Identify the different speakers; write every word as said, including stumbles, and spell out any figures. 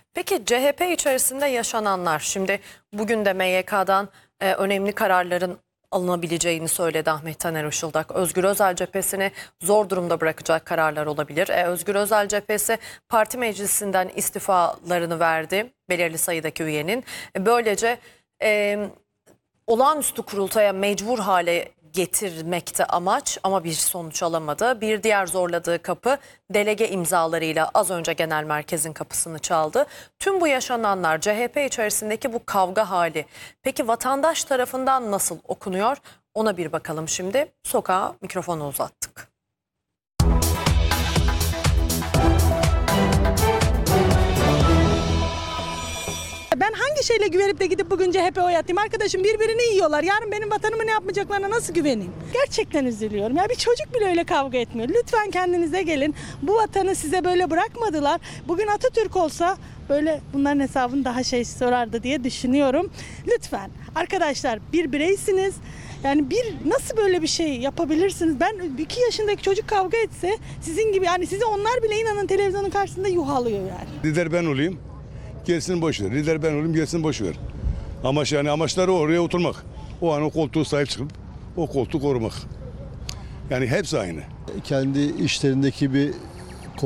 Speaker 1: Peki C H P içerisinde yaşananlar, şimdi bugün de M Y K'dan e, önemli kararların alınabileceğini söyledi Ahmet Taner Işıldak. Özgür Özel cephesini zor durumda bırakacak kararlar olabilir. E, Özgür Özel cephesi parti meclisinden istifalarını verdi belirli sayıdaki üyenin. E, böylece e, olağanüstü kurultaya mecbur hale getirmekte amaç ama bir sonuç alamadı. Bir diğer zorladığı kapı delege imzalarıyla az önce genel merkezin kapısını çaldı. Tüm bu yaşananlar, C H P içerisindeki bu kavga hali peki vatandaş tarafından nasıl okunuyor? Ona bir bakalım şimdi. Sokağa mikrofonu uzattık.
Speaker 2: Ben hangi şeyle güvenip de gidip bugün C H P oy atayım? Arkadaşım birbirini yiyorlar. Yarın benim vatanımı ne yapmayacaklarına nasıl güveneyim? Gerçekten üzülüyorum. Ya bir çocuk bile öyle kavga etmiyor. Lütfen kendinize gelin. Bu vatanı size böyle bırakmadılar. Bugün Atatürk olsa böyle bunların hesabını daha şey sorardı diye düşünüyorum. Lütfen arkadaşlar bir bireysiniz. Yani bir nasıl böyle bir şey yapabilirsiniz? Ben iki yaşındaki çocuk kavga etse sizin gibi yani size onlar bile inanın televizyonun karşısında yuhalıyor yani.
Speaker 3: Lider ben olayım. Gerisini boş ver. Lider ben olayım, gerisini boş ver. Amaç yani amaçları oraya oturmak. O an o koltuğu sahip çıkıp o koltuğu korumak. Yani hepsi aynı.
Speaker 4: Kendi işlerindeki bir